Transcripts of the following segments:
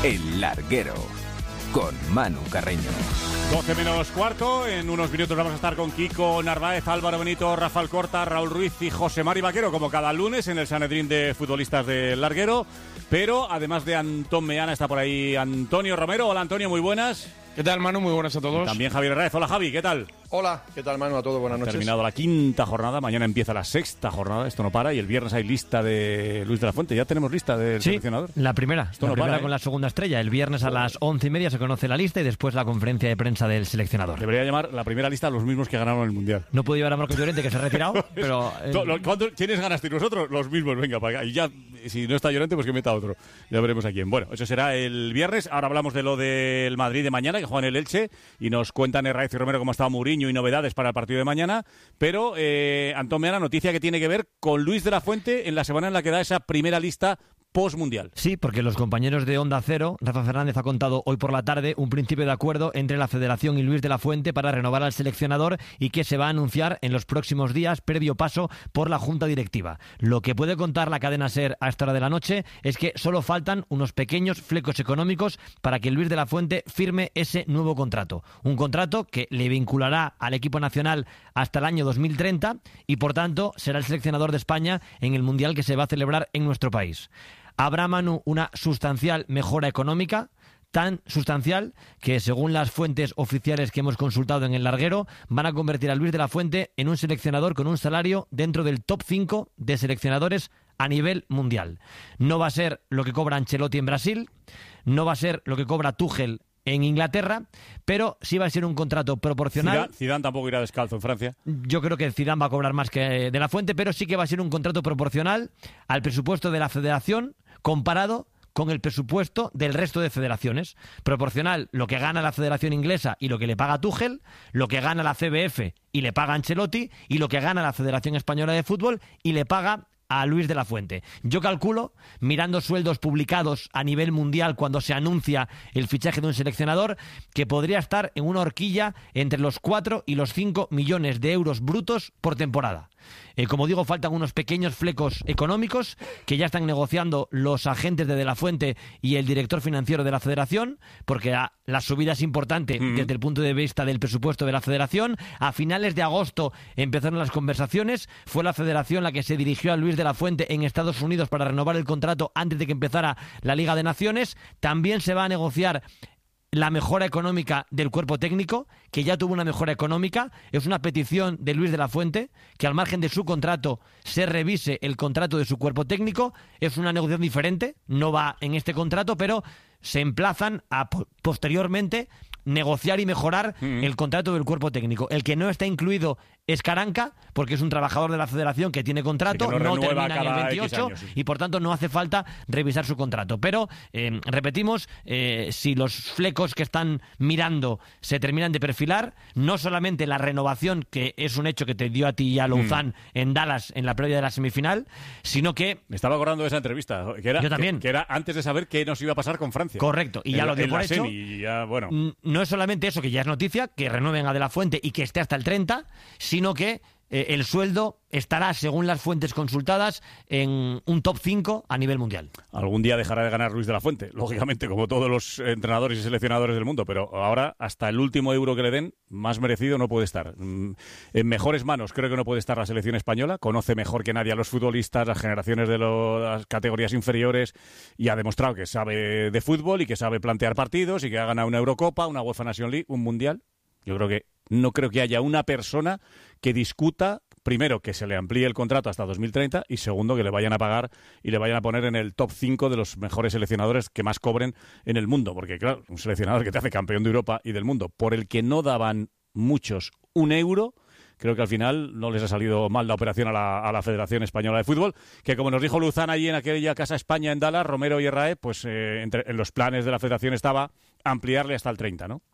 El Larguero, con Manu Carreño. 12 menos cuarto, en unos minutos vamos a estar con Kiko Narváez, Álvaro Benito, Rafael Corta, Raúl Ruiz y José Mari Vaquero, como cada lunes en el Sanedrín de futbolistas del Larguero. Pero además de Antón Meana está por ahí Antonio Romero. Hola Antonio, muy buenas. ¿Qué tal, Manu? Muy buenas a todos. También Javier Herrera. Hola Javi, ¿qué tal? Hola, ¿qué tal, Manu? A todos, buenas noches. Terminado la quinta jornada, mañana empieza la sexta jornada, esto no para, y el viernes hay lista de Luis de la Fuente. ¿Ya tenemos lista del seleccionador? La primera, Esto no para, con la segunda estrella. El viernes a las 11:30 se conoce la lista y después la conferencia de prensa del seleccionador. Debería llamar la primera lista a los mismos que ganaron el Mundial. No puedo llevar a Marcos Llorente, que se ha retirado, pero... ¿Quiénes ganasteis vosotros? Los mismos, venga, para acá. Y ya, si no está Llorente, pues que meta otro. Ya veremos a quién. Bueno, eso será el viernes. Ahora hablamos de lo del Madrid de mañana, que juega en el Elche, y nos cuentan Herraiz y Romero cómo ha estado Mourinho y novedades para el partido de mañana. Pero, Antón Meana, noticia que tiene que ver con Luis de la Fuente en la semana en la que da esa primera lista post-mundial. Sí, porque los compañeros de Onda Cero, Rafa Fernández ha contado hoy por la tarde un principio de acuerdo entre la Federación y Luis de la Fuente para renovar al seleccionador y que se va a anunciar en los próximos días, previo paso por la Junta Directiva. Lo que puede contar la cadena SER a esta hora de la noche es que solo faltan unos pequeños flecos económicos para que Luis de la Fuente firme ese nuevo contrato. Un contrato que le vinculará al equipo nacional hasta el año 2030 y, por tanto, será el seleccionador de España en el Mundial que se va a celebrar en nuestro país. Habrá, Manu, una sustancial mejora económica, tan sustancial que, según las fuentes oficiales que hemos consultado en el Larguero, van a convertir a Luis de la Fuente en un seleccionador con un salario dentro del top 5 de seleccionadores a nivel mundial. No va a ser lo que cobra Ancelotti en Brasil, no va a ser lo que cobra Tuchel en Inglaterra, pero sí va a ser un contrato proporcional. Zidane tampoco irá descalzo en Francia. Yo creo que Zidane va a cobrar más que de la Fuente, pero sí que va a ser un contrato proporcional al presupuesto de la Federación comparado con el presupuesto del resto de federaciones. Proporcional lo que gana la Federación Inglesa y lo que le paga Tuchel, lo que gana la CBF y le paga Ancelotti, y lo que gana la Federación Española de Fútbol y le paga a Luis de la Fuente. Yo calculo, mirando sueldos publicados a nivel mundial cuando se anuncia el fichaje de un seleccionador, que podría estar en una horquilla entre los 4 y los 5 millones de euros brutos por temporada. Como digo, faltan unos pequeños flecos económicos que ya están negociando los agentes de la Fuente y el director financiero de la Federación, porque la subida es importante desde el punto de vista del presupuesto de la Federación. A finales de agosto empezaron las conversaciones. Fue la Federación la que se dirigió a Luis de la Fuente en Estados Unidos para renovar el contrato antes de que empezara la Liga de Naciones. También se va a negociar la mejora económica del cuerpo técnico, que ya tuvo una mejora económica. Es una petición de Luis de la Fuente que, al margen de su contrato, se revise el contrato de su cuerpo técnico. Es una negociación diferente, no va en este contrato, pero se emplazan a posteriormente negociar y mejorar el contrato del cuerpo técnico. El que no está incluido es Caranca, porque es un trabajador de la Federación que tiene contrato, no termina en el 28 años, sí. Y por tanto no hace falta revisar su contrato. Pero, repetimos, si los flecos que están mirando se terminan de perfilar, no solamente la renovación, que es un hecho que te dio a ti y a Louzán en Dallas en la previa de la semifinal, sino que... Me estaba acordando de esa entrevista, que era, yo también. Que era antes de saber qué nos iba a pasar con Francia. Correcto, y ya lo dio por hecho. Y ya, bueno. No es solamente eso, que ya es noticia, que renueven a De la Fuente y que esté hasta el 30, sino que el sueldo estará, según las fuentes consultadas, en un top 5 a nivel mundial. Algún día dejará de ganar Luis de la Fuente, lógicamente, como todos los entrenadores y seleccionadores del mundo, pero ahora, hasta el último euro que le den, más merecido no puede estar. En mejores manos creo que no puede estar la selección española, conoce mejor que nadie a los futbolistas, las generaciones de las categorías inferiores, y ha demostrado que sabe de fútbol y que sabe plantear partidos y que ha ganado una Eurocopa, una UEFA Nations League, un Mundial. Yo creo que no creo que haya una persona que discuta, primero, que se le amplíe el contrato hasta 2030 y segundo, que le vayan a pagar y le vayan a poner en el top 5 de los mejores seleccionadores que más cobren en el mundo. Porque, claro, un seleccionador que te hace campeón de Europa y del mundo, por el que no daban muchos un euro, creo que al final no les ha salido mal la operación a la Federación Española de Fútbol, que, como nos dijo Louzán allí en aquella Casa España en Dallas, Romero y Herraiz, pues en los planes de la Federación estaba ampliarle hasta el 30, ¿no?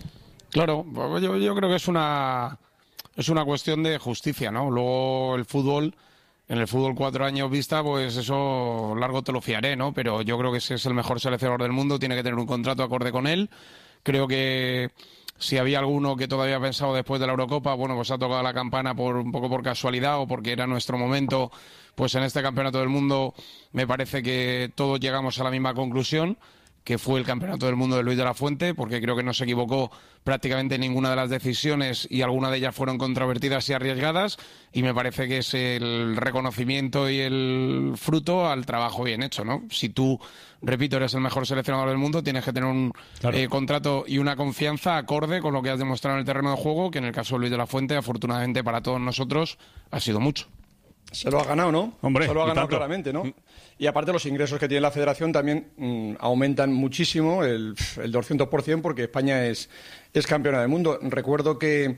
Claro, yo creo que es una cuestión de justicia, ¿no? Luego el fútbol, en el fútbol 4 años vista, pues eso largo te lo fiaré, ¿no? Pero yo creo que si es el mejor seleccionador del mundo, tiene que tener un contrato acorde con él. Creo que si había alguno que todavía ha pensado después de la Eurocopa, bueno, pues ha tocado la campana un poco por casualidad o porque era nuestro momento, pues en este campeonato del mundo me parece que todos llegamos a la misma conclusión. que fue el Campeonato del Mundo de Luis de la Fuente, porque creo que no se equivocó prácticamente en ninguna de las decisiones y algunas de ellas fueron controvertidas y arriesgadas, y me parece que es el reconocimiento y el fruto al trabajo bien hecho, ¿no? Si tú, repito, eres el mejor seleccionador del mundo, tienes que tener un contrato y una confianza acorde con lo que has demostrado en el terreno de juego, que en el caso de Luis de la Fuente, afortunadamente para todos nosotros, ha sido mucho. Se lo ha ganado, ¿no? Hombre, se lo ha ganado tanto. claramente, ¿no? Y aparte los ingresos que tiene la Federación también aumentan muchísimo, el 200%, porque España es campeona del mundo. Recuerdo que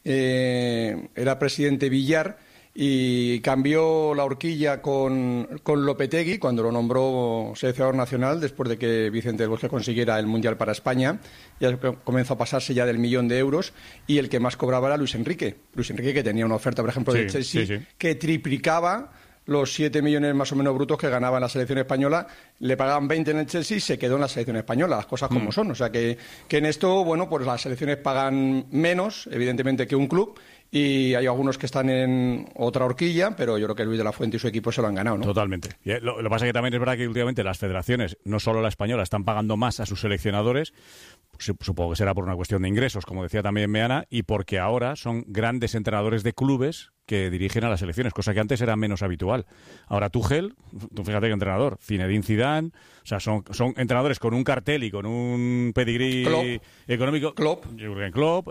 era presidente Villar y cambió la horquilla con Lopetegui cuando lo nombró seleccionador nacional después de que Vicente del Bosque consiguiera el Mundial para España. Ya comenzó a pasarse ya del 1.000.000 de euros, y el que más cobraba era Luis Enrique, que tenía una oferta, por ejemplo, de Chelsea, que triplicaba los 7 millones más o menos brutos que ganaba en la selección española. Le pagaban 20 en el Chelsea y se quedó en la selección española, las cosas como son. O sea que en esto, bueno, pues las selecciones pagan menos, evidentemente, que un club, y hay algunos que están en otra horquilla, pero yo creo que Luis de la Fuente y su equipo se lo han ganado, ¿no? Totalmente. Y lo que pasa es que también es verdad que últimamente las federaciones, no solo la española, están pagando más a sus seleccionadores. Supongo que será por una cuestión de ingresos, como decía también Meana, y porque ahora son grandes entrenadores de clubes que dirigen a las selecciones, cosa que antes era menos habitual. Ahora Tuchel, tú fíjate que entrenador, Zinedine Zidane, o sea, son entrenadores con un cartel y con un pedigrí económico. Jürgen Klopp,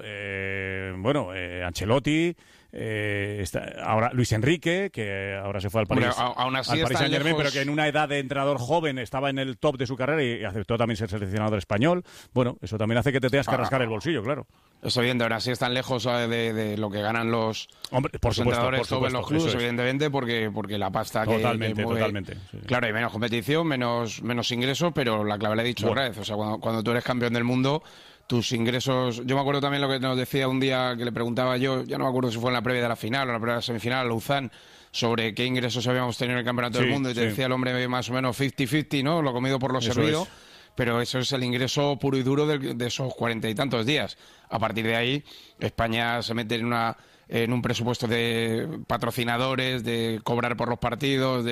Ancelotti, ahora Luis Enrique, que ahora se fue al Paris Saint-Germain, pero que en una edad de entrenador joven estaba en el top de su carrera y aceptó también ser seleccionador español. Bueno, eso también hace que te tengas que rascar el bolsillo, claro. Es evidente, aún así están lejos de lo que ganan los entrenadores en los clubes, evidentemente, porque la pasta totalmente, que mueve, totalmente. Sí. Claro, hay menos competición, menos ingresos, pero la clave le he dicho otra vez. O sea, cuando tú eres campeón del mundo, tus ingresos... Yo me acuerdo también lo que nos decía un día que le preguntaba yo, ya no me acuerdo si fue en la previa de la final o en la previa de la semifinal, a Luzán, sobre qué ingresos habíamos tenido en el Campeonato del Mundo, y te decía el hombre más o menos 50-50, ¿no? Lo comido por lo servido. Pero eso es el ingreso puro y duro de esos 40 y tantos días. A partir de ahí, España se mete en un presupuesto de patrocinadores, de cobrar por los partidos,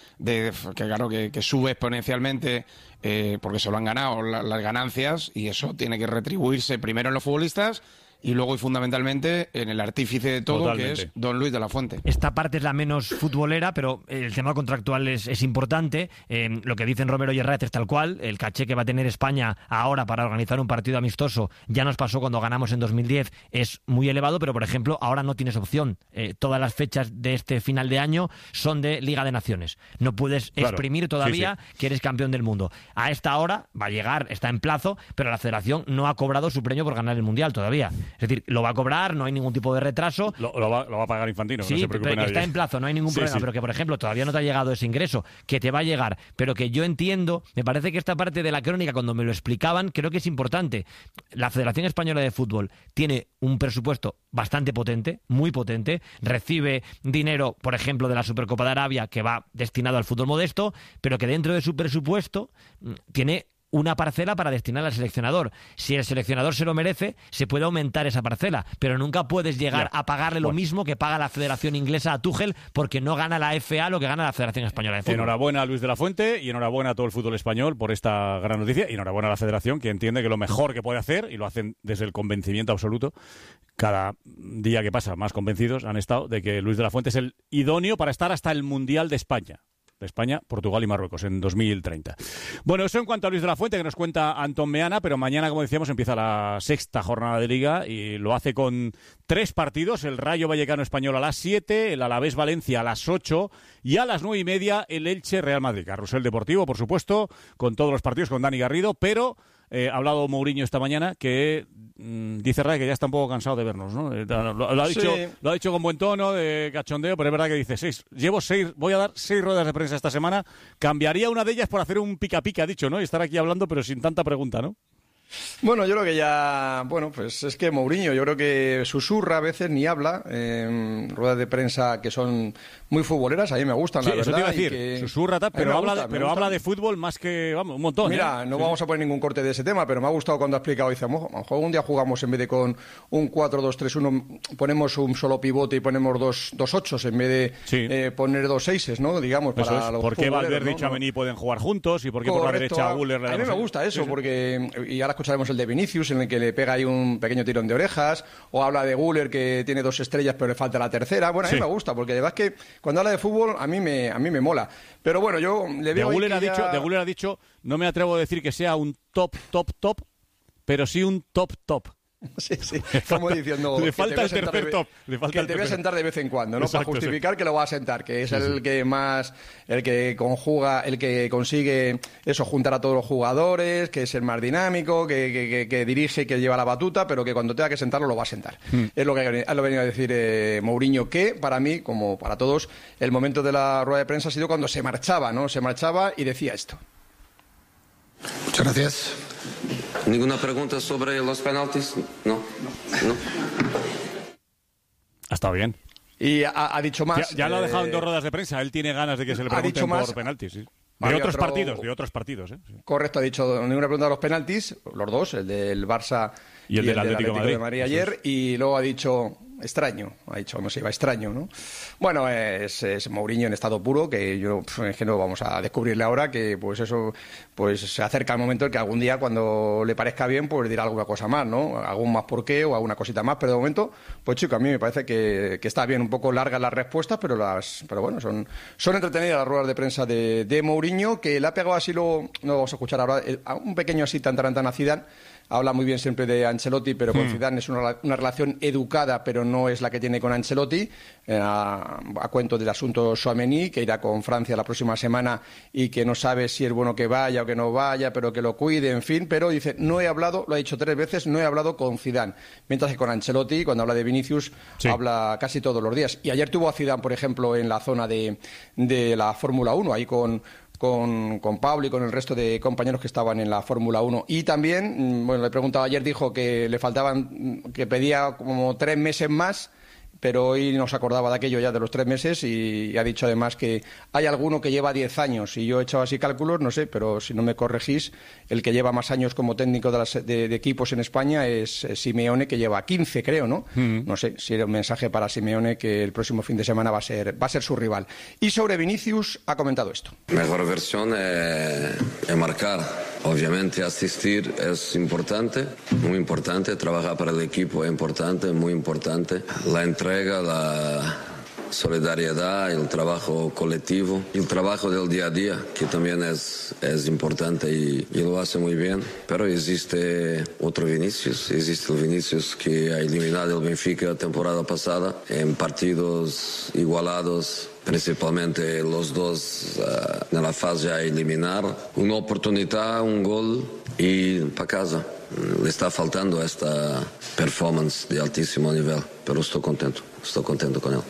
que sube exponencialmente, porque se lo han ganado las ganancias, y eso tiene que retribuirse primero en los futbolistas y luego y fundamentalmente en el artífice de todo, totalmente, que es don Luis de la Fuente. Esta parte es la menos futbolera, pero el tema contractual es importante. Lo que dicen Romero y Herrera es tal cual. El caché que va a tener España ahora para organizar un partido amistoso, ya nos pasó cuando ganamos en 2010, es muy elevado, pero por ejemplo ahora no tienes opción. Todas las fechas de este final de año son de Liga de Naciones. No puedes exprimir todavía que eres campeón del mundo. A esta hora va a llegar, está en plazo, pero la Federación no ha cobrado su premio por ganar el Mundial todavía. Es decir, lo va a cobrar, no hay ningún tipo de retraso. Lo va a pagar Infantino, sí, no se preocupe nadie. Está en plazo, no hay ningún problema, pero que, por ejemplo, todavía no te ha llegado ese ingreso, que te va a llegar, pero que yo entiendo, me parece que esta parte de la crónica, cuando me lo explicaban, creo que es importante. La Federación Española de Fútbol tiene un presupuesto bastante potente, muy potente, recibe dinero, por ejemplo, de la Supercopa de Arabia, que va destinado al fútbol modesto, pero que dentro de su presupuesto tiene una parcela para destinar al seleccionador. Si el seleccionador se lo merece, se puede aumentar esa parcela, pero nunca puedes llegar a pagarle lo mismo que paga la Federación Inglesa a Tuchel, porque no gana la FA lo que gana la Federación Española de Fútbol. Enhorabuena a Luis de la Fuente y enhorabuena a todo el fútbol español por esta gran noticia, y enhorabuena a la Federación, que entiende que lo mejor que puede hacer, y lo hacen desde el convencimiento absoluto, cada día que pasa más convencidos han estado de que Luis de la Fuente es el idóneo para estar hasta el Mundial de España, Portugal y Marruecos en 2030. Bueno, eso en cuanto a Luis de la Fuente, que nos cuenta Antón Meana, pero mañana, como decíamos, empieza la 6ª jornada de Liga y lo hace con 3 partidos: el Rayo Vallecano Español a las 7, el Alavés Valencia a las 8 y a las 9:30 el Elche Real Madrid. Carrusel Deportivo, por supuesto, con todos los partidos, con Dani Garrido, pero ha hablado Mourinho esta mañana que dice Ray que ya está un poco cansado de vernos, ¿no? Lo ha dicho con buen tono, de cachondeo, pero es verdad que dice voy a dar 6 ruedas de prensa esta semana, cambiaría una de ellas por hacer un pica-pica, ha dicho, ¿no? Y estar aquí hablando, pero sin tanta pregunta, ¿no? Bueno, yo creo que ya, pues es que Mourinho, yo creo que susurra a veces, ni habla, ruedas de prensa que son muy futboleras, a mí me gustan, la verdad. Eso te iba a decir, que... susurra, pero habla de fútbol más que, vamos, un montón. Mira, no vamos a poner ningún corte de ese tema, pero me ha gustado cuando ha explicado, dice, a lo mejor un día jugamos en vez de con un 4-2-3-1, ponemos un solo pivote y ponemos dos 8 en vez de poner 2 6, ¿no? Digamos, eso para es. los ¿Por qué Valverde ¿no? y Tchouaméni pueden jugar juntos? ¿Y por qué por la derecha a Güler? A mí me gusta eso, porque, y ahora escucharemos el de Vinicius, en el que le pega ahí un pequeño tirón de orejas, o habla de Güler, que tiene 2 estrellas pero le falta la tercera. Bueno, a mí me gusta, porque de verdad es que cuando habla de fútbol a mí me mola. Pero bueno, yo le veo... De Güler ha dicho, no me atrevo a decir que sea un top, pero sí un top. Sí, como diciendo... Le falta el tercer top. Que te voy a sentar de vez en cuando, ¿no? Exacto, para justificar que lo va a sentar, que es el que más... El que conjuga, el que consigue eso, juntar a todos los jugadores, que es el más dinámico, que dirige, que lleva la batuta, pero que cuando tenga que sentarlo lo va a sentar. Es lo que ha venido a decir Mourinho, que para mí, como para todos, el momento de la rueda de prensa ha sido cuando se marchaba, ¿no? Se marchaba y decía esto. Muchas gracias. ¿Ninguna pregunta sobre los penaltis? No. Ha estado bien. Y ha dicho más. Ya lo ha dejado en 2 ruedas de prensa. Él tiene ganas de que se le pregunten por penaltis. Sí. De otros partidos. Sí. Correcto, ha dicho ninguna pregunta de los penaltis, los dos, el del Barça y el del Atlético de Madrid ayer, y luego ha dicho extraño, cómo se iba, extraño, ¿no? Bueno, es Mourinho en estado puro, que yo es que no vamos a descubrirle ahora, que pues eso, pues se acerca el momento en que algún día, cuando le parezca bien, pues dirá alguna cosa más, ¿no? Algún más porqué o alguna cosita más, pero de momento, pues chico, a mí me parece que está bien, un poco largas las respuestas, pero bueno, son entretenidas las ruedas de prensa de Mourinho, que le ha pegado así, no vamos a escuchar ahora, un pequeño así tan a Zidane. Habla muy bien siempre de Ancelotti, pero con Zidane es una relación educada, pero no es la que tiene con Ancelotti. A cuento del asunto Tchouaméni, que irá con Francia la próxima semana y que no sabe si es bueno que vaya o que no vaya, pero que lo cuide, en fin. Pero dice, no he hablado, lo ha dicho 3 veces, no he hablado con Zidane. Mientras que con Ancelotti, cuando habla de Vinicius, habla casi todos los días. Y ayer tuvo a Zidane, por ejemplo, en la zona de la Fórmula 1, ahí con Pablo y con el resto de compañeros que estaban en la Fórmula 1. Y también, bueno, le preguntaba ayer, dijo que le faltaban, que pedía como 3 meses más, pero hoy no se acordaba de aquello ya de los 3 meses y ha dicho además que hay alguno que lleva 10 años. Y yo he echado así cálculos, no sé, pero si no me corregís, el que lleva más años como técnico de equipos en España es Simeone, que lleva 15, creo, ¿no? No sé si era un mensaje para Simeone, que el próximo fin de semana va a ser su rival. Y sobre Vinicius ha comentado esto. Mejor versión es marcar. Obviamente asistir es importante, muy importante. Trabajar para el equipo es importante, muy importante. La entrega, la solidaridad, el trabajo colectivo, el trabajo del día a día, que también es importante y lo hace muy bien. Pero existe otro Vinicius, existe el Vinicius que ha eliminado el Benfica la temporada pasada en partidos igualados, principalmente los dos en la fase a eliminar. Una oportunidad, un gol y para casa. Le está faltando esta performance de altísimo nivel, pero estoy contento con él.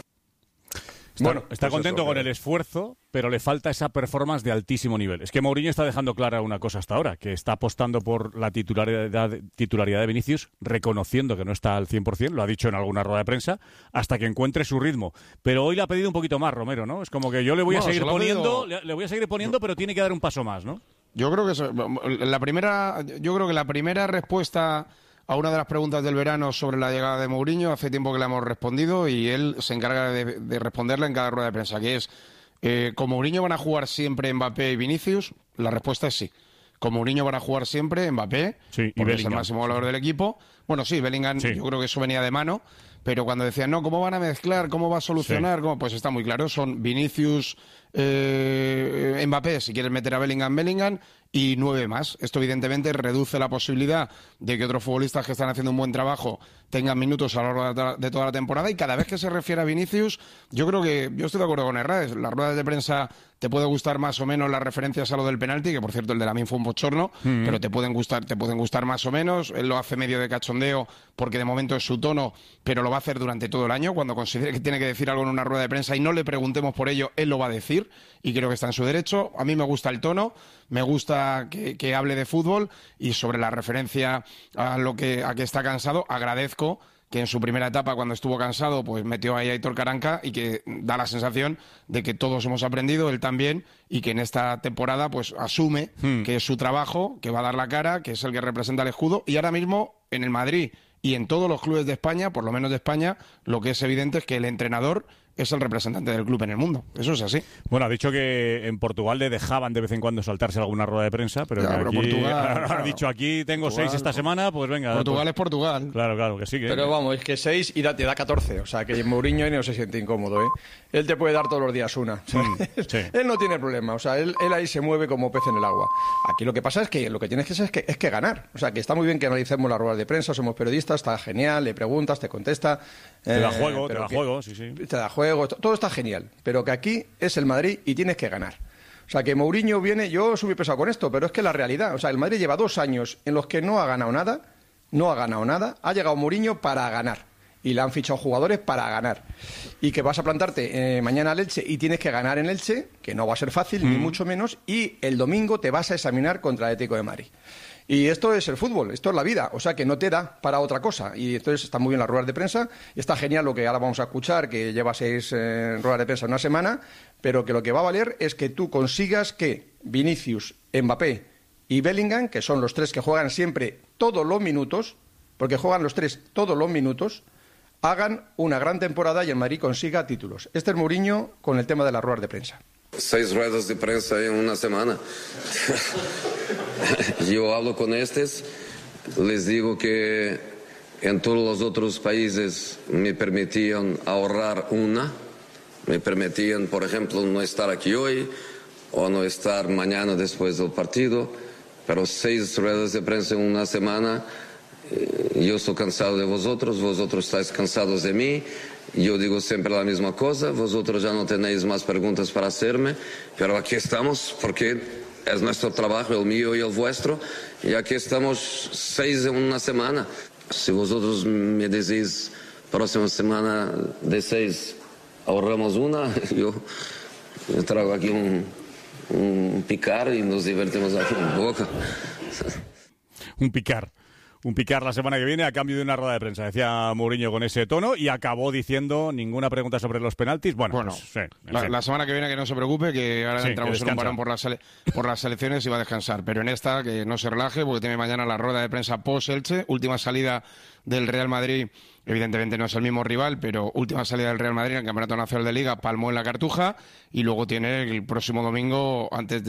Está contento con el esfuerzo, pero le falta esa performance de altísimo nivel. Es que Mourinho está dejando clara una cosa hasta ahora, que está apostando por la titularidad de Vinicius, reconociendo que no está al 100%, lo ha dicho en alguna rueda de prensa, hasta que encuentre su ritmo. Pero hoy le ha pedido un poquito más, Romero, ¿no? Es como que yo le voy a seguir poniendo, pero tiene que dar un paso más, ¿no? Yo creo que la primera respuesta a una de las preguntas del verano sobre la llegada de Mourinho, hace tiempo que la hemos respondido y él se encarga de responderla en cada rueda de prensa, que es, ¿con Mourinho van a jugar siempre Mbappé y Vinicius? La respuesta es sí. Con Mourinho van a jugar siempre Mbappé, porque es el máximo goleador del equipo. Bueno, sí, Bellingham, yo creo que eso venía de mano, pero cuando decían, no, ¿cómo van a mezclar? ¿Cómo va a solucionar? Pues está muy claro, son Vinicius, Mbappé, si quieres meter a Bellingham, y 9 más. Esto evidentemente reduce la posibilidad de que otros futbolistas que están haciendo un buen trabajo tengan minutos a lo largo de toda la temporada, y cada vez que se refiere a Vinicius, yo estoy de acuerdo con Herrades. Las ruedas de prensa te puede gustar más o menos las referencias a lo del penalti, que por cierto el de Lamine fue un bochorno, pero te pueden gustar más o menos. Él lo hace medio de cachondeo porque de momento es su tono, pero lo va a hacer durante todo el año. Cuando considere que tiene que decir algo en una rueda de prensa y no le preguntemos por ello, él lo va a decir y creo que está en su derecho. A mí me gusta el tono, me gusta que hable de fútbol y sobre la referencia a que está cansado, agradezco que en su primera etapa, cuando estuvo cansado, pues metió ahí a Aitor Karanka y que da la sensación de que todos hemos aprendido, él también, y que en esta temporada pues asume que es su trabajo, que va a dar la cara, que es el que representa el escudo, y ahora mismo en el Madrid y en todos los clubes de España, por lo menos de España, lo que es evidente es que el entrenador es el representante del club en el mundo. Eso es así. Bueno, ha dicho que en Portugal le dejaban de vez en cuando saltarse alguna rueda de prensa, pero, pero aquí, Portugal, ha dicho aquí tengo Portugal, 6 esta semana, pues venga. Portugal pues, es Portugal. Claro, que sí. Pero vamos, es que 6 y te da 14, o sea que Mourinho no se siente incómodo, ¿eh? Él te puede dar todos los días una. Sí. Él no tiene problema, o sea, él ahí se mueve como pez en el agua. Aquí lo que pasa es que lo que tienes que hacer es que ganar. O sea, que está muy bien que analicemos las ruedas de prensa, somos periodistas, está genial, le preguntas, te contesta. Te da juego, sí. Te da juego, todo está genial, pero que aquí es el Madrid y tienes que ganar. O sea, que Mourinho viene, yo soy muy pesado con esto, pero es que la realidad, o sea, el Madrid lleva 2 años en los que no ha ganado nada, ha llegado Mourinho para ganar. Y le han fichado jugadores para ganar. Y que vas a plantarte mañana al Elche y tienes que ganar en Elche, que no va a ser fácil, ni mucho menos, y el domingo te vas a examinar contra el Atlético de Madrid. Y esto es el fútbol, esto es la vida, o sea que no te da para otra cosa. Y entonces están muy bien las ruedas de prensa, y está genial lo que ahora vamos a escuchar, que lleva 6 ruedas de prensa en una semana, pero que lo que va a valer es que tú consigas que Vinicius, Mbappé y Bellingham, que son los 3 que juegan siempre todos los minutos, porque juegan los 3 todos los minutos, hagan una gran temporada y el Madrid consiga títulos. Este es Mourinho con el tema de las ruedas de prensa. 6 ruedas de prensa en una semana. Yo hablo con estos, les digo que en todos los otros países me permitían ahorrar una, me permitían, por ejemplo, no estar aquí hoy o no estar mañana después del partido, pero 6 ruedas de prensa en una semana. Yo estoy cansado de vosotros estáis cansados de mí, yo digo siempre la misma cosa, vosotros ya no tenéis más preguntas para hacerme, pero aquí estamos porque es nuestro trabajo, el mío y el vuestro, y aquí estamos 6 en una semana. Si vosotros me decís próxima semana de 6 ahorramos una, yo traigo aquí un picar y nos divertimos aquí un poco. Un picar la semana que viene a cambio de una rueda de prensa, decía Mourinho con ese tono, y acabó diciendo ninguna pregunta sobre los penaltis. Bueno, pues, sí, la semana que viene que no se preocupe, que ahora entramos en un parón por las selecciones y va a descansar. Pero en esta, que no se relaje, porque tiene mañana la rueda de prensa post-Elche, última salida del Real Madrid. Evidentemente no es el mismo rival, pero última salida del Real Madrid en el Campeonato Nacional de Liga, palmó en la Cartuja, y luego tiene el próximo domingo, antes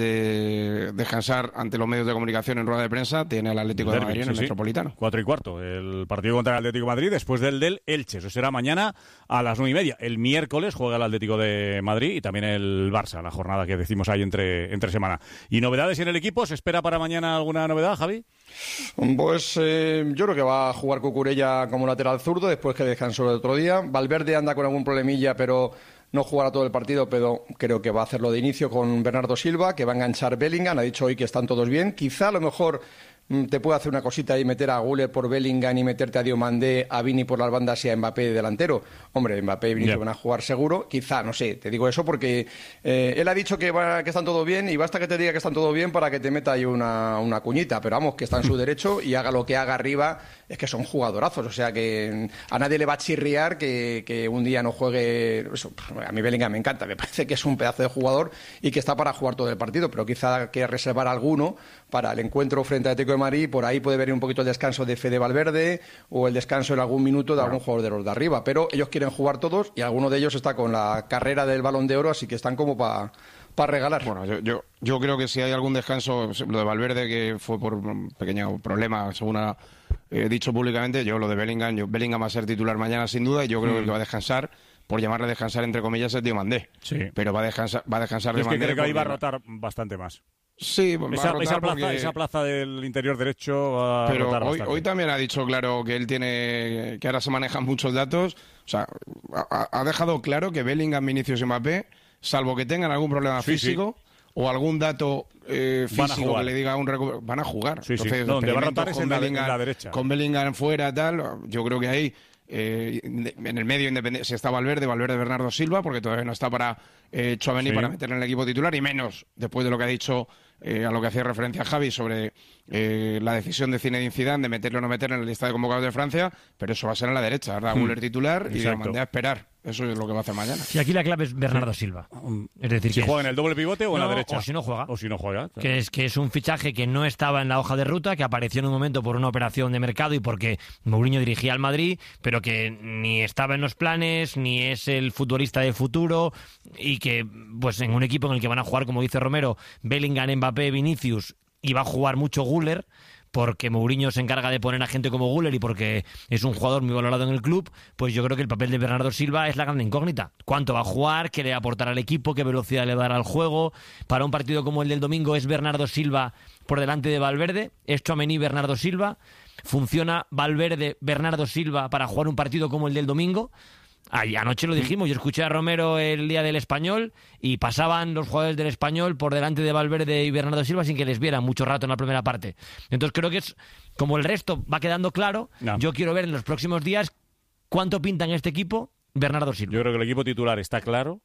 de descansar ante los medios de comunicación en rueda de prensa, tiene el Atlético de Madrid en el Metropolitano. 4:15, el partido contra el Atlético de Madrid, después del Elche. Eso será mañana a las 9:30. El miércoles juega el Atlético de Madrid y también el Barça, la jornada que decimos ahí entre semana. ¿Y novedades en el equipo? ¿Se espera para mañana alguna novedad, Javi? Pues yo creo que va a jugar Cucurella como lateral zurdo después que descansó el otro día. Valverde anda con algún problemilla, pero no jugará todo el partido, pero creo que va a hacerlo de inicio con Bernardo Silva, que va a enganchar Bellingham. Ha dicho hoy que están todos bien. Quizá a lo mejor te puede hacer una cosita y meter a Güler por Bellingham y meterte a Diomandé, a Vini por las bandas y a Mbappé de delantero. Hombre, Mbappé y Vini van a jugar seguro. Quizá, no sé, te digo eso porque él ha dicho que están todos bien y basta que te diga que están todos bien para que te meta ahí una cuñita. Pero vamos, que está en su derecho y haga lo que haga arriba, es que son jugadorazos. O sea que a nadie le va a chirriar que un día no juegue. Eso, a mí Bellingham me encanta, me parece que es un pedazo de jugador y que está para jugar todo el partido, pero quizá que reservar alguno para el encuentro frente al Atlético de Madrid. Por ahí puede venir un poquito el descanso de Fede Valverde o el descanso en algún minuto de algún jugador de los de arriba, pero ellos quieren jugar todos y alguno de ellos está con la carrera del Balón de Oro, así que están como para regalar. Bueno, yo creo que si hay algún descanso, lo de Valverde, que fue por un pequeño problema, según ha dicho públicamente, yo lo de Bellingham va a ser titular mañana sin duda, y yo creo que el que va a descansar, por llamarle descansar entre comillas, es Diomandé. Sí. Pero va a descansar Diomandé. Es que creo que ahí va a rotar bastante más. Sí, esa plaza del interior derecho va a rotar bastante. Hoy también ha dicho claro que que ahora se manejan muchos datos. O sea, ha dejado claro que Bellingham, Vinicius y Mbappé, salvo que tengan algún problema físico o algún dato físico que le diga van a jugar. Sí, entonces, donde va a rotar es en la derecha. Con Bellingham fuera, tal, yo creo que ahí en el medio, si está Valverde, Bernardo Silva, porque todavía no está para Tchouaméni para meterle en el equipo titular, y menos después de lo que ha dicho, a lo que hacía referencia Javi sobre la decisión de Zinedine Zidane de meterlo o no meterlo en la lista de convocados de Francia, pero eso va a ser en la derecha, ¿verdad? Guller titular y lo mandé a esperar. Eso es lo que va a hacer mañana. Y aquí la clave es Bernardo Silva. Es decir, si juega en el doble pivote o en la derecha. O si no juega. Claro. Que es un fichaje que no estaba en la hoja de ruta, que apareció en un momento por una operación de mercado y porque Mourinho dirigía al Madrid, pero que ni estaba en los planes, ni es el futbolista de futuro, y que pues en un equipo en el que van a jugar, como dice Romero, Bellingham, Mbappé, Vinicius, y va a jugar mucho Guller, porque Mourinho se encarga de poner a gente como Guller y porque es un jugador muy valorado en el club, pues yo creo que el papel de Bernardo Silva es la gran incógnita. ¿Cuánto va a jugar? ¿Qué le va a aportar al equipo? ¿Qué velocidad le va a dar al juego? Para un partido como el del domingo, ¿es Bernardo Silva por delante de Valverde? ¿Es Tchouaméni Bernardo Silva? ¿Funciona Valverde Bernardo Silva para jugar un partido como el del domingo? Anoche lo dijimos, yo escuché a Romero el día del Español y pasaban los jugadores del Español por delante de Valverde y Bernardo Silva sin que les vieran mucho rato en la primera parte. Entonces creo que es como el resto va quedando claro, yo quiero ver en los próximos días cuánto pinta en este equipo Bernardo Silva. Yo creo que el equipo titular está claro,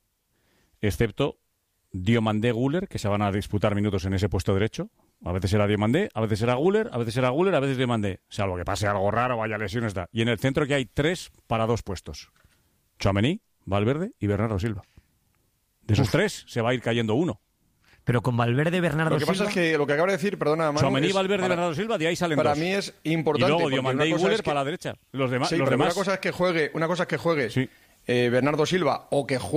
excepto Diomandé, Guller, que se van a disputar minutos en ese puesto derecho. A veces será Diomandé, a veces será Guller, a veces será Guller, a veces Diomandé. Salvo que pase algo raro, vaya lesiones, da. Y en el centro que hay 3 para 2 puestos. Tchouaméni, Valverde y Bernardo Silva. De esos 3 se va a ir cayendo uno. Pero con Valverde, Bernardo Silva... Lo que pasa es que lo que acabo de decir, perdona, Manu... Tchouaméni, Valverde, Bernardo Silva, de ahí salen para 2. Para mí es importante... Y luego Diomandé y Guller para la derecha. Los demás... Una cosa es que juegue sí. Bernardo Silva o que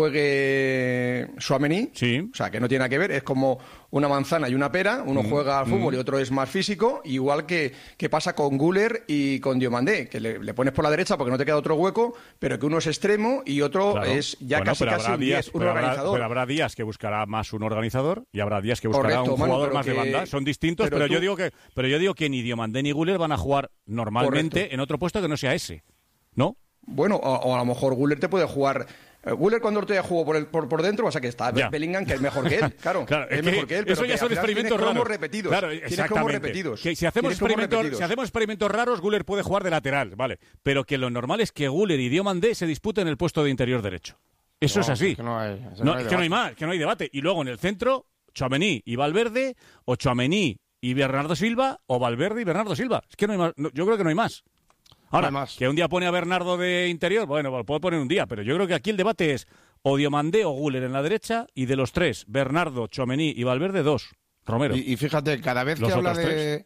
juegue Tchouaméni, o sea, que no tiene nada que ver, es como una manzana y una pera, uno juega al fútbol y otro es más físico, igual que pasa con Guller y con Diomandé, que le pones por la derecha porque no te queda otro hueco, pero que uno es extremo y otro es ya casi un 10, un organizador. Pero habrá días que buscará más un organizador y habrá días que buscará un jugador más de banda. Son distintos, pero yo digo que ni Diomandé ni Guller van a jugar normalmente en otro puesto que no sea ese, ¿no? Bueno, o a lo mejor Guller te puede jugar... Guller cuando Ortega jugó por dentro, o sea que está Bellingham, que es mejor que él, claro es mejor que él, pero eso ya son experimentos raros. Repetidos. Claro, tienes cromos repetidos. Que si hacemos experimentos raros, Guller puede jugar de lateral, vale, pero que lo normal es que Guller y Diomandé se disputen el puesto de interior derecho. Eso es así. Que no hay más, que no hay debate. Y luego en el centro, Tchouaméni y Valverde, o Tchouaméni y Bernardo Silva, o Valverde y Bernardo Silva. Es que no hay más. Yo creo que no hay más. Ahora, que un día pone a Bernardo de interior, bueno, puede poner un día, pero yo creo que aquí el debate es o Diomandé o Guller en la derecha, y de los 3, Bernardo, Tchouaméni y Valverde, 2. Romero. Y fíjate, cada vez que habla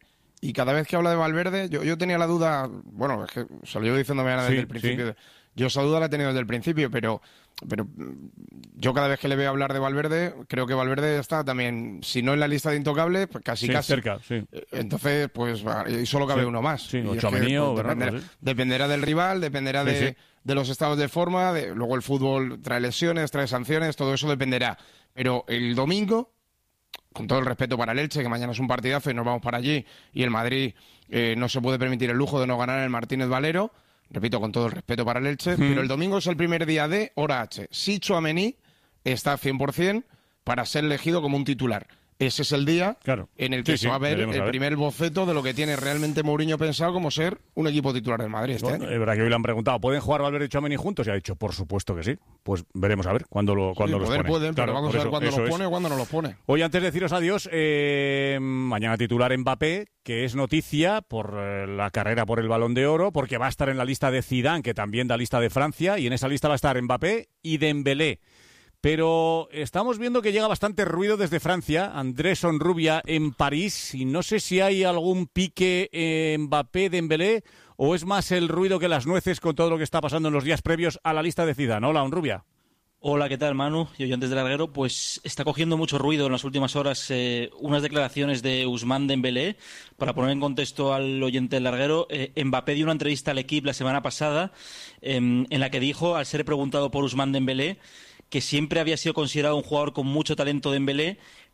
de Valverde, yo tenía la duda, bueno, es que se lo llevo diciéndome desde el principio. Sí. Yo esa duda la he tenido desde el principio, pero yo cada vez que le veo hablar de Valverde, creo que Valverde está también, si no en la lista de intocables, pues casi cerca, sí. Entonces, pues y solo cabe uno más. Sí, o Tchouaméni o Bernardo, dependerá del rival, dependerá de los estados de forma, luego el fútbol trae lesiones, trae sanciones, todo eso dependerá. Pero el domingo, con todo el respeto para el Elche, que mañana es un partidazo y nos vamos para allí, y el Madrid no se puede permitir el lujo de no ganar en el Martínez Valero, repito, con todo el respeto para el Elche, pero el domingo es el primer día de hora H. Si Tchouaméni está 100% para ser elegido como un titular. Ese es el día en el que se va a ver el primer boceto de lo que tiene realmente Mourinho pensado como ser un equipo titular del Madrid este año. Es verdad que hoy le han preguntado, ¿pueden jugar Valverde y Tchouaméni juntos? Y ha dicho, por supuesto que sí. Pues veremos a ver cuándo los pone. Pueden, pero vamos a ver cuándo los pone o cuándo no los pone. Hoy, antes de deciros adiós, mañana titular Mbappé, que es noticia por la carrera por el Balón de Oro, porque va a estar en la lista de Zidane, que también da lista de Francia, y en esa lista va a estar Mbappé y Dembélé. Pero estamos viendo que llega bastante ruido desde Francia, Andrés Onrubia en París, y no sé si hay algún pique Mbappé-Dembélé, o es más el ruido que las nueces con todo lo que está pasando en los días previos a la lista de Zidane. Hola, Onrubia. Hola, ¿qué tal, Manu? Y oyentes del Larguero, pues está cogiendo mucho ruido en las últimas horas unas declaraciones de Ousmane Dembélé. Para poner en contexto al oyente del Larguero, Mbappé dio una entrevista al Equipo la semana pasada en la que dijo, al ser preguntado por Ousmane Dembélé, que siempre había sido considerado un jugador con mucho talento Dembélé,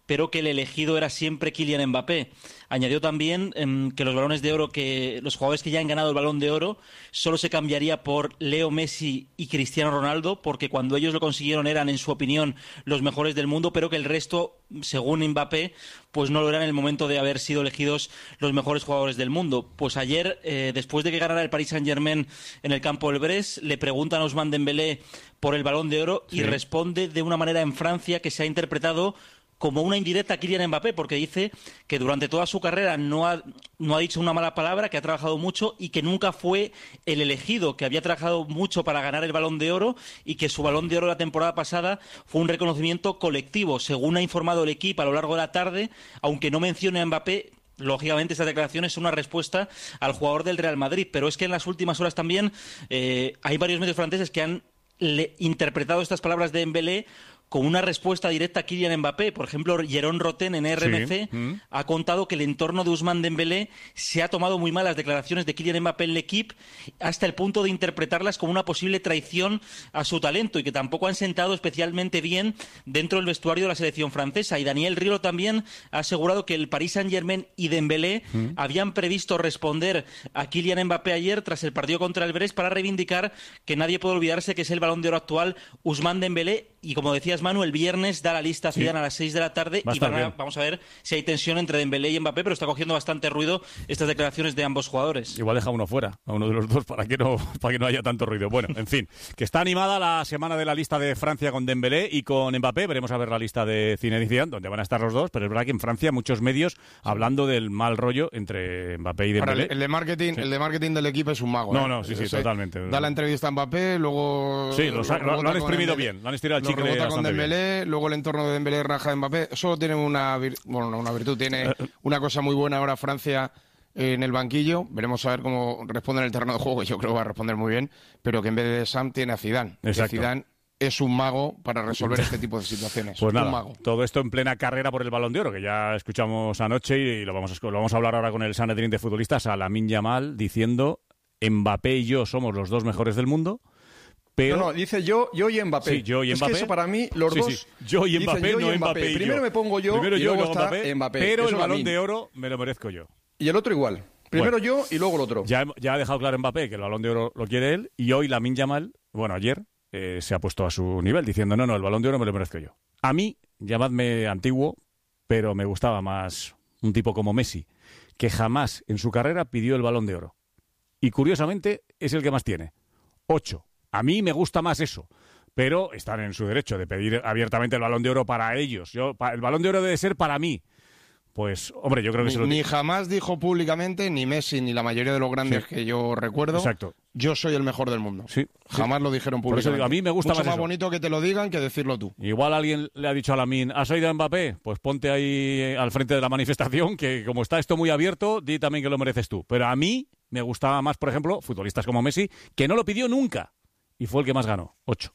pero que el elegido era siempre Kylian Mbappé. Añadió también que los balones de oro, que los jugadores que ya han ganado el Balón de Oro, solo se cambiaría por Leo Messi y Cristiano Ronaldo, porque cuando ellos lo consiguieron eran, en su opinión, los mejores del mundo, pero que el resto, según Mbappé, pues no lo eran en el momento de haber sido elegidos los mejores jugadores del mundo. Pues ayer, después de que ganara el Paris Saint-Germain en el campo del Brest, le preguntan a Ousmane Dembélé por el Balón de Oro y responde de una manera en Francia que se ha interpretado como una indirecta a Kylian Mbappé, porque dice que durante toda su carrera no ha dicho una mala palabra, que ha trabajado mucho y que nunca fue el elegido, que había trabajado mucho para ganar el Balón de Oro y que su Balón de Oro la temporada pasada fue un reconocimiento colectivo, según ha informado el equipo a lo largo de la tarde, aunque no mencione a Mbappé. Lógicamente, esta declaración es una respuesta al jugador del Real Madrid, pero es que en las últimas horas también hay varios medios franceses que han interpretado estas palabras de Dembélé con una respuesta directa a Kylian Mbappé. Por ejemplo, Jérôme Roten en RMC ha contado que el entorno de Ousmane Dembélé se ha tomado muy mal las declaraciones de Kylian Mbappé en l'Equipe, hasta el punto de interpretarlas como una posible traición a su talento, y que tampoco han sentado especialmente bien dentro del vestuario de la selección francesa. Y Daniel Riolo también ha asegurado que el Paris Saint-Germain y Dembélé habían previsto responder a Kylian Mbappé ayer tras el partido contra el Brest para reivindicar que nadie puede olvidarse que es el Balón de Oro actual Ousmane Dembélé. Y como decías, Manu, el viernes da la lista Zidane a las 6 de la tarde y vamos a ver si hay tensión entre Dembélé y Mbappé, pero está cogiendo bastante ruido estas declaraciones de ambos jugadores. Igual deja uno fuera, a uno de los dos, para que no haya tanto ruido. Bueno, en fin, que está animada la semana de la lista de Francia con Dembélé y con Mbappé. Veremos a ver la lista de Zinedine Zidane, donde van a estar los dos, pero es verdad que en Francia muchos medios hablando del mal rollo entre Mbappé y Dembélé. Ahora, el de marketing del equipo es un mago. Sí, totalmente. Da la entrevista a Mbappé, luego... Sí, lo han exprimido bien, lo han estirado el chicle bastante bien. Luego el entorno de Dembélé raja de Mbappé. Eso tiene una virtud, tiene una cosa muy buena ahora Francia en el banquillo. Veremos a ver cómo responde en el terreno de juego, que yo creo que va a responder muy bien, pero que en vez de Sam tiene a Zidane. Zidane es un mago para resolver este tipo de situaciones. Pues nada, un mago. Todo esto en plena carrera por el Balón de Oro, que ya escuchamos anoche y lo vamos a hablar ahora con el Sanedrín de futbolistas, a Lamine Yamal, diciendo: Mbappé y yo somos los dos mejores del mundo. Pero... No, dice yo y Mbappé. Sí, yo y Mbappé. Es que eso para mí, los dos... Sí. Yo y Mbappé, no Mbappé y yo. Primero me pongo yo y luego está Mbappé. Pero eso el Balón de Oro me lo merezco yo. Y el otro igual. Primero yo y luego el otro. Ya ha dejado claro Mbappé que el Balón de Oro lo quiere él, y hoy Lamine Yamal, ayer, se ha puesto a su nivel diciendo no, el Balón de Oro me lo merezco yo. A mí, llamadme antiguo, pero me gustaba más un tipo como Messi, que jamás en su carrera pidió el Balón de Oro. Y curiosamente es el que más tiene. 8. A mí me gusta más eso, pero están en su derecho de pedir abiertamente el Balón de Oro para ellos. El Balón de Oro debe ser para mí. Pues, hombre, yo creo que ni jamás dijo públicamente, ni Messi, ni la mayoría de los grandes que yo recuerdo, exacto, yo soy el mejor del mundo. Sí, jamás lo dijeron públicamente. Por eso digo, a mí me gusta mucho más eso. Bonito que te lo digan que decirlo tú. Igual alguien le ha dicho a Lamine: ¿has oído a Mbappé? Pues ponte ahí al frente de la manifestación, que como está esto muy abierto, di también que lo mereces tú. Pero a mí me gustaba más, por ejemplo, futbolistas como Messi, que no lo pidió nunca y fue el que más ganó. 8.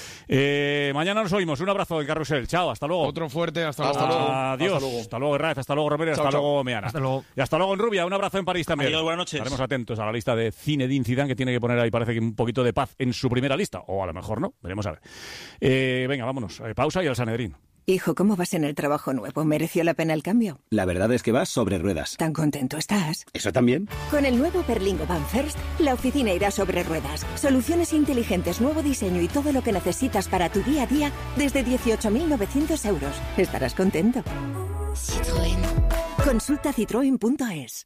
Mañana nos oímos. Un abrazo en Carrusel. Chao, hasta luego. Otro fuerte, hasta luego. Adiós. Hasta luego, Herrera. Hasta luego, Romero. Hasta luego, Meana. Hasta luego. Y hasta luego en Rubia. Un abrazo en París también. Adiós, buenas noches. Estaremos atentos a la lista de Zinedine Zidane, que tiene que poner ahí, parece que un poquito de paz en su primera lista. O a lo mejor no. Veremos a ver. Venga, vámonos. Pausa y al Sanedrín. Hijo, ¿cómo vas en el trabajo nuevo? ¿Mereció la pena el cambio? La verdad es que vas sobre ruedas. ¿Tan contento estás? ¿Eso también? Con el nuevo Berlingo Van First, la oficina irá sobre ruedas. Soluciones inteligentes, nuevo diseño y todo lo que necesitas para tu día a día desde 18.900 euros. Estarás contento. Citroën. Consulta citroen.es.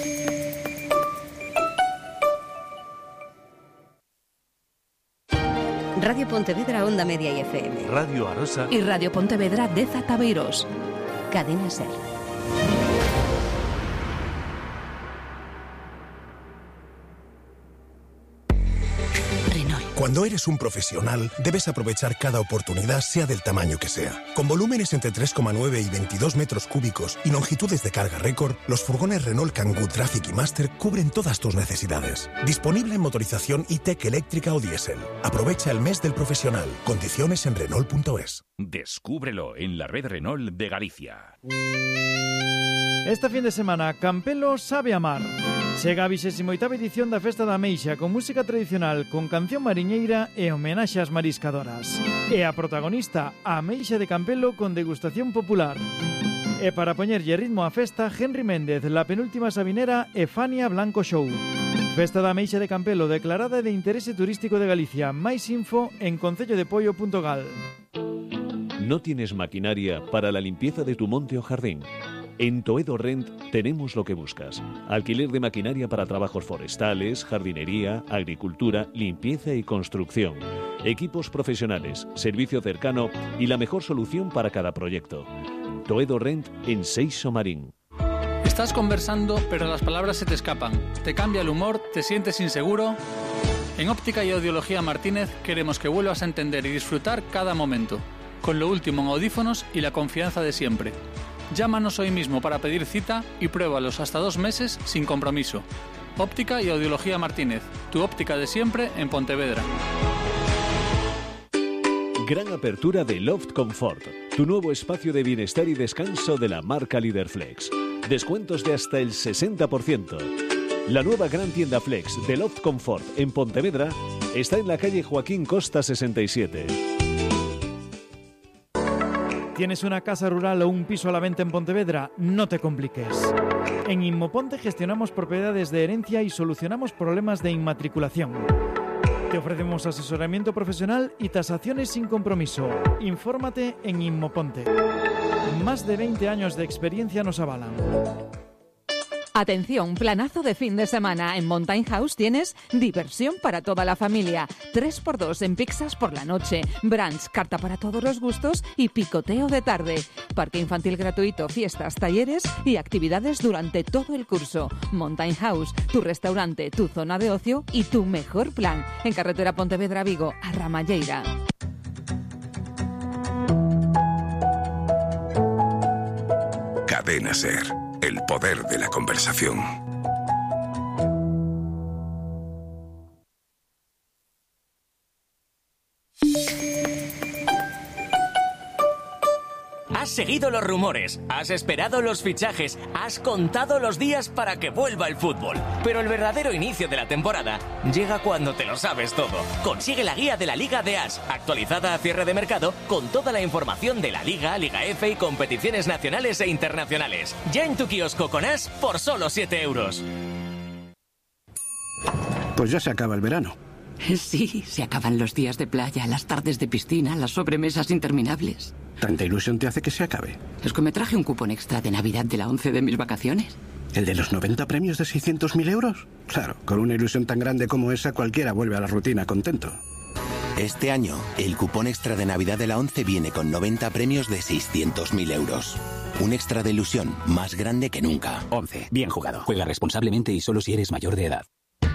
Radio Pontevedra Onda Media y FM. Radio Arosa. Y Radio Pontevedra Deza Tabeiros. Cadena SER. Cuando eres un profesional, debes aprovechar cada oportunidad, sea del tamaño que sea. Con volúmenes entre 3,9 y 22 metros cúbicos y longitudes de carga récord, los furgones Renault Kangoo Traffic y Master cubren todas tus necesidades. Disponible en motorización e-Tech eléctrica o diésel. Aprovecha el mes del profesional. Condiciones en Renault.es. Descúbrelo en la red Renault de Galicia. Este fin de semana, Campelo sabe amar. Chega a 28ª edición da Festa da Ameixa con música tradicional, con canción mariñeira e homenaxe ás mariscadoras. E a protagonista, a Ameixa de Campelo con degustación popular. E para poñerlle ritmo á festa, Henry Méndez, La Penúltima Sabinera e Fania Blanco Show. Festa da Ameixa de Campelo declarada de interese turístico de Galicia. Máis info en concellodepoio.gal. ¿No tienes maquinaria para la limpieza de tu monte o jardín? En Toedo Rent tenemos lo que buscas. Alquiler de maquinaria para trabajos forestales, jardinería, agricultura, limpieza y construcción. Equipos profesionales, servicio cercano y la mejor solución para cada proyecto. Toedo Rent en Seixo Marín. Estás conversando, pero las palabras se te escapan. Te cambia el humor, te sientes inseguro. En Óptica y Audiología Martínez queremos que vuelvas a entender y disfrutar cada momento, con lo último en audífonos y la confianza de siempre. Llámanos hoy mismo para pedir cita y pruébalos hasta 2 meses sin compromiso. Óptica y Audiología Martínez, tu óptica de siempre en Pontevedra. Gran apertura de Loft Comfort, tu nuevo espacio de bienestar y descanso de la marca Líder Flex. Descuentos de hasta el 60%. La nueva gran tienda Flex de Loft Comfort en Pontevedra está en la calle Joaquín Costa 67. ¿Tienes una casa rural o un piso a la venta en Pontevedra? No te compliques. En Inmoponte gestionamos propiedades de herencia y solucionamos problemas de inmatriculación. Te ofrecemos asesoramiento profesional y tasaciones sin compromiso. Infórmate en Inmoponte. Más de 20 años de experiencia nos avalan. Atención, planazo de fin de semana. En Mountain House tienes diversión para toda la familia. 3x2 en pizzas por la noche, brunch, carta para todos los gustos y picoteo de tarde. Parque infantil gratuito, fiestas, talleres y actividades durante todo el curso. Mountain House, tu restaurante, tu zona de ocio y tu mejor plan. En carretera Pontevedra-Vigo, a Ramalleira. Cadena SER. El poder de la conversación. Has seguido los rumores, has esperado los fichajes, has contado los días para que vuelva el fútbol. Pero el verdadero inicio de la temporada llega cuando te lo sabes todo. Consigue la guía de la Liga de As, actualizada a cierre de mercado, con toda la información de la Liga, Liga F y competiciones nacionales e internacionales. Ya en tu kiosco con As por solo 7 euros. Pues ya se acaba el verano. Sí, se acaban los días de playa, las tardes de piscina, las sobremesas interminables. ¿Tanta ilusión te hace que se acabe? Es que me traje un cupón extra de Navidad de la 11 de mis vacaciones. ¿El de los 90 premios de 600.000 euros? Claro, con una ilusión tan grande como esa, cualquiera vuelve a la rutina contento. Este año, el cupón extra de Navidad de la 11 viene con 90 premios de 600.000 euros. Un extra de ilusión más grande que nunca. 11. Bien jugado. Juega responsablemente y solo si eres mayor de edad.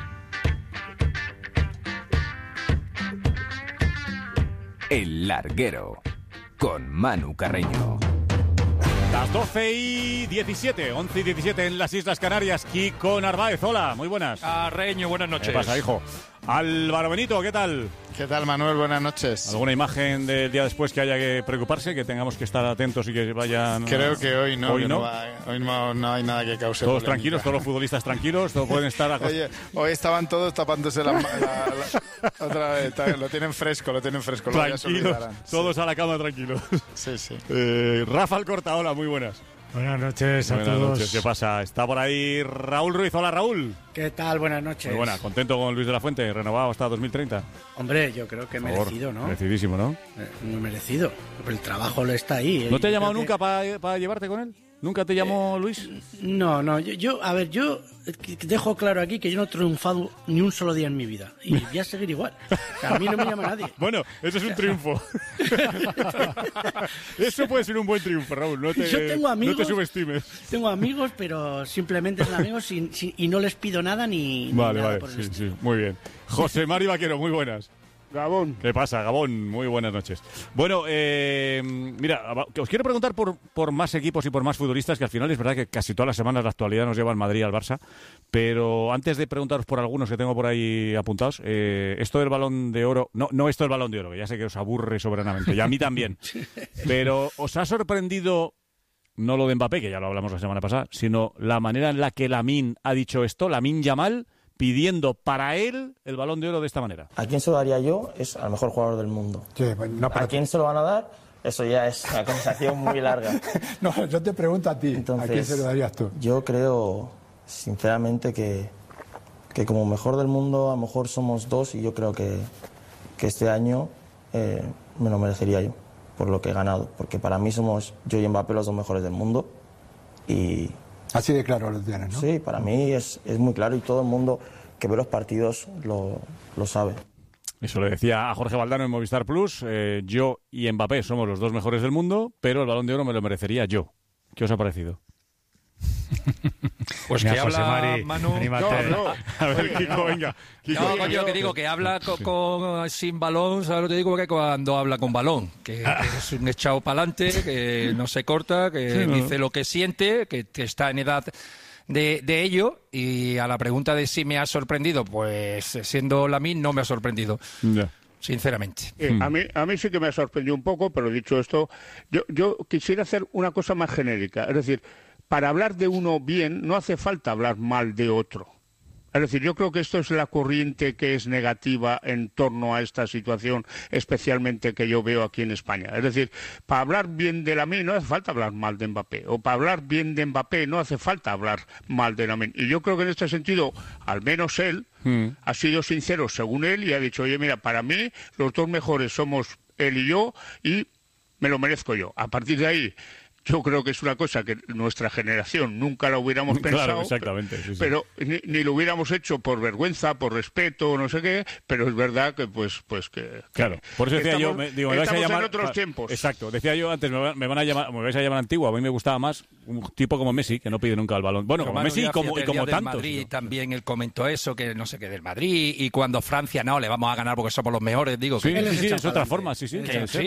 El Larguero, con Manu Carreño. Las 12:17, 11:17 en las Islas Canarias. Kiko Narváez, hola, muy buenas. Carreño, buenas noches. ¿Qué pasa, hijo? Álvaro Benito, ¿qué tal? ¿Qué tal, Manuel? Buenas noches. ¿Alguna imagen del día después que haya que preocuparse, que tengamos que estar atentos y que vayan...? Creo que hoy no. ¿Hoy no? Hoy no hay nada que cause ¿Todos polémica. tranquilos? ¿Todos los futbolistas tranquilos? ¿Todos pueden estar...? Oye, hoy estaban todos tapándose otra vez. Lo tienen fresco. Tranquilos, todos a la cama tranquilos. Sí, sí. Rafa Alcorta, hola, muy buenas. Buenas noches a todos. Buenas noches, ¿qué pasa? Está por ahí Raúl Ruiz. Hola, Raúl. ¿Qué tal? Buenas noches. Muy buena, contento con Luis de la Fuente, renovado hasta 2030. Hombre, yo creo que merecido, ¿no? Merecidísimo, ¿no? Muy merecido. El trabajo le está ahí. ¿No te ha llamado nunca para llevarte con él? ¿Nunca te llamó Luis? No. Yo dejo claro aquí que yo no he triunfado ni un solo día en mi vida. Y voy a seguir igual. O sea, a mí no me llama nadie. Bueno, eso es un triunfo. Eso puede ser un buen triunfo, Raúl. Yo tengo amigos. No te subestimes. Tengo amigos, pero simplemente son amigos y no les pido nada ni Vale, nada por el sí, estilo. sí. Muy bien. José Mari Vaquero, muy buenas. Gabón. ¿Qué pasa, Gabón? Muy buenas noches. Bueno, mira, os quiero preguntar por más equipos y por más futbolistas, que al final es verdad que casi todas las semanas la actualidad nos lleva al Madrid y al Barça, pero antes de preguntaros por algunos que tengo por ahí apuntados, esto del Balón de Oro, no esto del Balón de Oro, que ya sé que os aburre soberanamente, y a mí también, pero ¿os ha sorprendido no lo de Mbappé, que ya lo hablamos la semana pasada, sino la manera en la que Lamine ha dicho esto, Lamine Yamal, pidiendo para él el Balón de Oro de esta manera. ¿A quién se lo daría yo? Es al mejor jugador del mundo. Sí, no, ¿A quién se lo van a dar? Eso ya es una conversación muy larga. No, yo te pregunto a ti. Entonces, ¿a quién se lo darías tú? Yo creo, sinceramente, que como mejor del mundo, a lo mejor somos dos, y yo creo que este año me lo merecería yo, por lo que he ganado. Porque para mí somos yo y Mbappé los dos mejores del mundo. Y así de claro lo tienes, ¿no? Sí, para mí es muy claro, y todo el mundo que ve los partidos lo sabe. Eso le decía a Jorge Valdano en Movistar Plus. Yo y Mbappé somos los dos mejores del mundo, pero el Balón de Oro me lo merecería yo. ¿Qué os ha parecido? Pues mira, que José habla Mari, Manu. No. A ver, Kiko, venga. Kiko, No, coño, que digo, que habla sin balón, ¿sabes lo que digo? Que cuando habla con balón, que es un echado para adelante, que no se corta, que dice lo que siente, que está en edad de ello, y a la pregunta de si me ha sorprendido, pues siendo Lamine no me ha sorprendido. Ya. Sinceramente. A mí sí que me ha sorprendido un poco, pero dicho esto, yo quisiera hacer una cosa más genérica. Es decir, para hablar de uno bien no hace falta hablar mal de otro. Es decir, yo creo que esto es la corriente que es negativa en torno a esta situación, especialmente que yo veo aquí en España. Es decir, para hablar bien de Lamine no hace falta hablar mal de Mbappé, o para hablar bien de Mbappé no hace falta hablar mal de Lamine. Y yo creo que en este sentido, al menos él ha sido sincero según él y ha dicho, oye, mira, para mí los dos mejores somos él y yo, y me lo merezco yo. A partir de ahí, yo creo que es una cosa que nuestra generación nunca la hubiéramos pensado, claro, exactamente, sí. Pero ni lo hubiéramos hecho por vergüenza, por respeto, no sé qué, pero es verdad que pues que claro, por eso decía yo, me vais a llamar en otros tiempos. Exacto, decía yo antes, me vais a llamar antiguo. A mí me gustaba más un tipo como Messi, que no pide nunca el balón. Bueno, como Messi y como tantos. Madrid también él comentó eso, que no sé qué del Madrid, y cuando Francia no, le vamos a ganar porque somos los mejores, digo. Sí, que es otra forma, sí.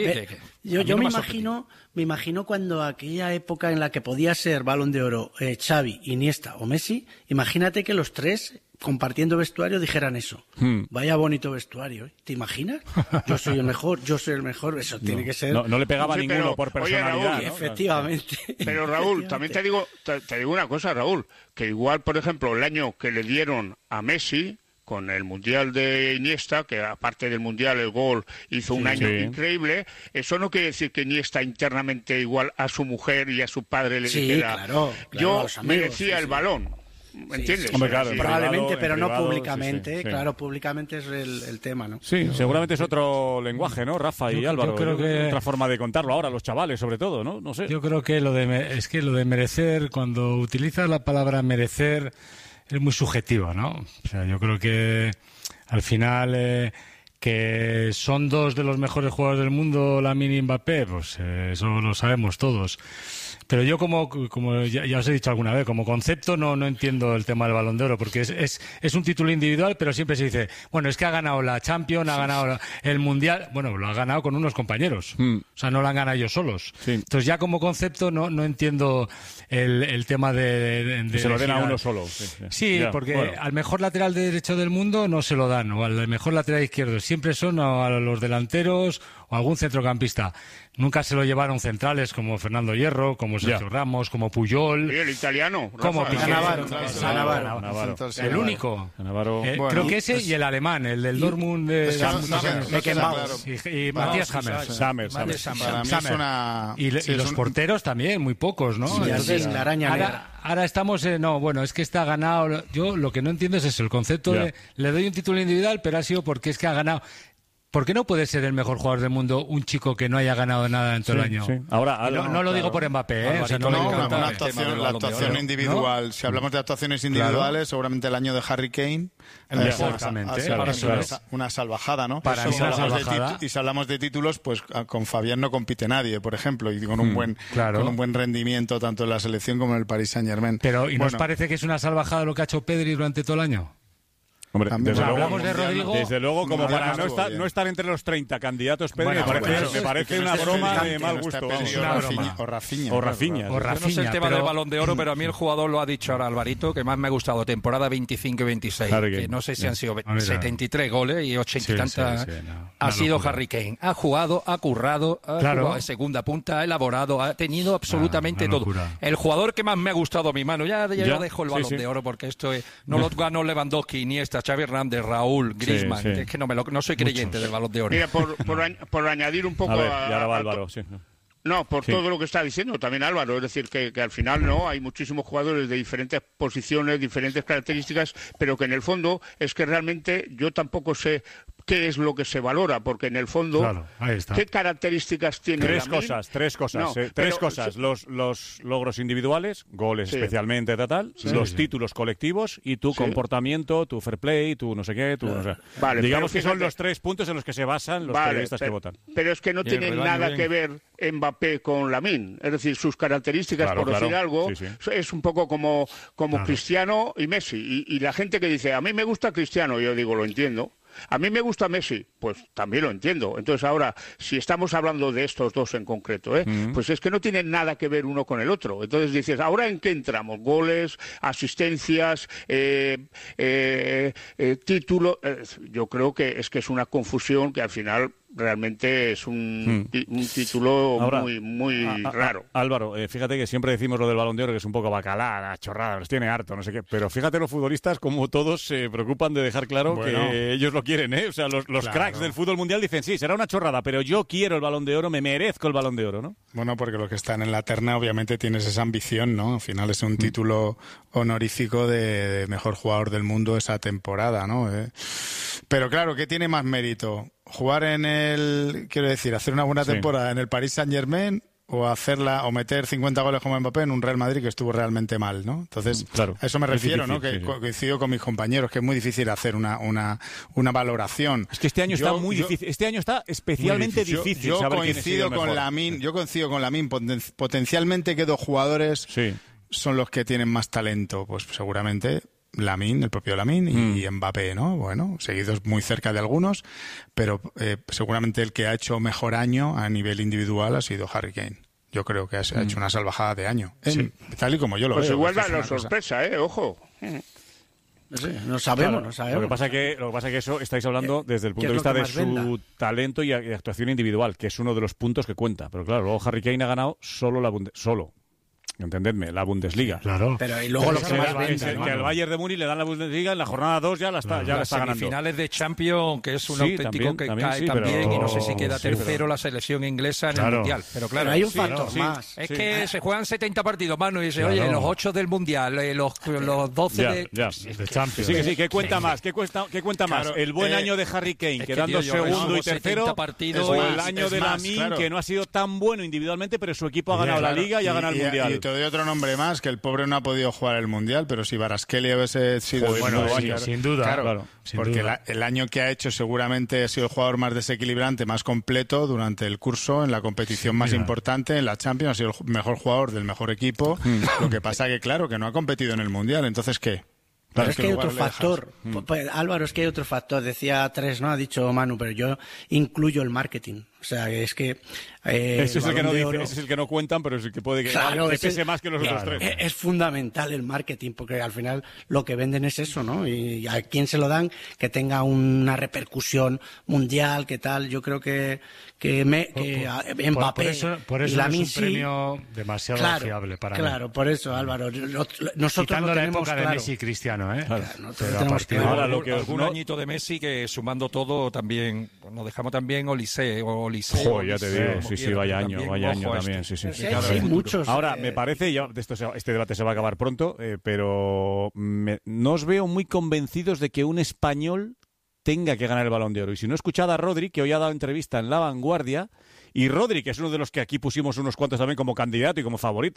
Yo me imagino cuando aquella época en la que podía ser Balón de Oro Xavi, Iniesta o Messi, imagínate que los tres compartiendo vestuario dijeran eso. Vaya bonito vestuario, ¿eh? ¿Te imaginas? Yo soy el mejor, eso tiene que ser... No le pegaba ninguno por personalidad. Oye, Raúl, ¿no? Efectivamente. Claro. Pero Raúl, también te digo una cosa, Raúl, que igual, por ejemplo, el año que le dieron a Messi con el Mundial de Iniesta, que aparte del Mundial el gol hizo un año increíble, eso no quiere decir que Iniesta internamente igual a su mujer y a su padre le dijera, claro, yo amigos, merecía el balón. ¿Me entiendes? Hombre, claro, probablemente, pero no privado, públicamente. sí. Claro, públicamente es el tema, ¿no? Sí, seguramente es otro lenguaje, ¿no, Rafa y Álvaro? Yo creo que otra forma de contarlo ahora, los chavales, sobre todo, ¿no? No sé. Yo creo que lo de merecer, cuando utilizas la palabra merecer, es muy subjetivo, ¿no? O sea, yo creo que al final que son dos de los mejores jugadores del mundo, Lamine y Mbappé, pues eso lo sabemos todos. Pero yo, como ya os he dicho alguna vez, como concepto no entiendo el tema del Balón de Oro, porque es un título individual, pero siempre se dice, bueno, es que ha ganado la Champions, ha ganado el Mundial. Bueno, lo ha ganado con unos compañeros. O sea, no lo han ganado ellos solos. Sí. Entonces, ya como concepto no entiendo el tema de se lo den a uno solo. Sí, ya, porque al mejor lateral derecho del mundo no se lo dan, o al mejor lateral izquierdo. Siempre son a los delanteros o algún centrocampista. Nunca se lo llevaron centrales como Fernando Hierro, como Sergio Ramos, como Puyol. Y el italiano. Como Cannavaro. El único. Creo que ese y el alemán, el del Dortmund. Y Matías Hammers. Y los porteros también, muy pocos, ¿no? La araña negra. Ahora estamos es que está ganado. Yo lo que no entiendo es eso, el concepto de le doy un título individual, pero ha sido porque es que ha ganado. ¿Por qué no puede ser el mejor jugador del mundo un chico que no haya ganado nada en todo el año? Sí. Ahora, no lo digo por Mbappé, ¿eh? O sea, la actuación individual. ¿No? Si hablamos de actuaciones individuales, seguramente el año de Harry Kane exactamente. Una salvajada, ¿no? Para mí una salvajada. Y si hablamos de títulos, pues con Fabián no compite nadie, por ejemplo, y con un buen rendimiento tanto en la selección como en el Paris Saint-Germain. Pero, ¿y nos parece que es una salvajada lo que ha hecho Pedri durante todo el año? Hombre, hablamos de Rodrigo. Desde luego, como para no estar entre los 30 candidatos, Pedro, me parece una broma de mal gusto. O Rafinha. Yo no sé el tema del Balón de Oro, pero a mí el jugador lo ha dicho ahora Alvarito, que más me ha gustado, temporada 25 y 26, que no sé si han sido 73 goles y 80 y tantas. Ha sido Harry Kane. Ha jugado, ha currado, ha jugado de segunda punta, ha elaborado, ha tenido absolutamente todo. El jugador que más me ha gustado a mi mano, ya dejo el Balón de Oro, porque esto no lo ganó Lewandowski, Iniesta, Xavi Hernández, Raúl, Griezmann. Es que no soy creyente del Balón de Oro. Mira, por añadir un poco Álvaro, todo lo que está diciendo también Álvaro, es decir, que al final no hay muchísimos jugadores de diferentes posiciones, diferentes características, pero que en el fondo es que realmente yo tampoco sé qué es lo que se valora, porque en el fondo, ¿qué características tiene Tres cosas. Los logros individuales, goles especialmente, los títulos colectivos y tu comportamiento, tu fair play, tu no sé qué, digamos que son los 3 puntos en los que se basan los periodistas que votan. Pero es que no tienen nada que ver Mbappé con Lamine, es decir, sus características, por decir algo, es un poco como Cristiano y Messi, y la gente que dice, a mí me gusta Cristiano, yo digo, lo entiendo. A mí me gusta Messi, pues también lo entiendo. Entonces ahora, si estamos hablando de estos dos en concreto, pues es que no tienen nada que ver uno con el otro. Entonces dices, ¿ahora en qué entramos? Goles, asistencias, títulos. Yo creo que es una confusión que al final realmente es un título ahora, muy raro. Álvaro, fíjate que siempre decimos lo del Balón de Oro, que es un poco bacalá, la chorrada, nos tiene harto, no sé qué, pero fíjate los futbolistas como todos se preocupan de dejar claro que ellos lo quieren, O sea, los cracks del fútbol mundial dicen, sí, será una chorrada, pero yo quiero el Balón de Oro, me merezco el Balón de Oro, ¿no? Bueno, porque los que están en la terna obviamente tienes esa ambición, ¿no? Al final es un título honorífico de mejor jugador del mundo esa temporada, ¿no? Pero claro, ¿qué tiene más mérito? ¿Jugar hacer una buena temporada en el Paris Saint-Germain o meter 50 goles como Mbappé en un Real Madrid que estuvo realmente mal, ¿no? Entonces, a eso me refiero, difícil, ¿no? Que coincido con mis compañeros, que es muy difícil hacer una valoración. Es que este año está muy difícil. Este año está especialmente difícil. Yo coincido con Lamine. Potencialmente que 2 jugadores son los que tienen más talento, pues seguramente Lamine, el propio Lamine y Mbappé, ¿no? Bueno, seguidos muy cerca de algunos, pero seguramente el que ha hecho mejor año a nivel individual ha sido Harry Kane. Yo creo que ha hecho una salvajada de año, tal y como yo lo veo. Pues igual da la sorpresa, ojo. No sabemos. Lo que pasa que eso estáis hablando desde el punto de vista de su talento y actuación individual, que es uno de los puntos que cuenta. Pero claro, luego Harry Kane ha ganado entendedme, la Bundesliga. Claro. Pero y luego lo que más vende, que al Bayern de Múnich le dan la Bundesliga en la jornada 2 ya la está ganando. Semifinales de Champions, que es un auténtico también, y no sé si queda tercero la selección inglesa en el Mundial. Pero claro, hay un factor más. Es que se juegan 70 partidos, Manu, y dice, oye, los 8 del Mundial, los 12 de Champions. Sí, ¿qué cuenta más? ¿Qué cuenta más? ¿El buen año de Harry Kane, quedando segundo y tercero, o el año de Lamine, que no ha sido tan bueno individualmente, pero su equipo ha ganado la Liga y ha ganado el Mundial? Te doy otro nombre más, que el pobre no ha podido jugar el Mundial, pero si Kvaratskhelia hubiese sido sin duda, porque el año que ha hecho seguramente ha sido el jugador más desequilibrante, más completo durante el curso, en la competición más importante, en la Champions, ha sido el mejor jugador del mejor equipo. Lo que pasa que no ha competido en el Mundial, entonces ¿qué? Pero es que hay otro factor, Álvaro, es que hay otro factor, decía 3, ¿no? Ha dicho Manu, pero yo incluyo el marketing. O sea, es que... ese es el que no dice, ese es el que no cuentan, pero es el que puede que pese más que los otros 3. Es fundamental el marketing, porque al final lo que venden es eso, ¿no? Y a quién se lo dan, que tenga una repercusión mundial, que tal. Yo creo que Mbappé por eso Lamine, es un premio demasiado fiable para mí. Claro, por eso, Álvaro. Nosotros quitando lo la tenemos época de Messi y Cristiano, algún añito de Messi que sumando todo también nos dejamos también Olise. Joder, ya te digo, vaya año también. Hay muchos. Ahora, me parece, este debate se va a acabar pronto, pero no os veo muy convencidos de que un español tenga que ganar el Balón de Oro. Y si no, escuchad a Rodri, que hoy ha dado entrevista en La Vanguardia, y Rodri, que es uno de los que aquí pusimos unos cuantos también como candidato y como favorito,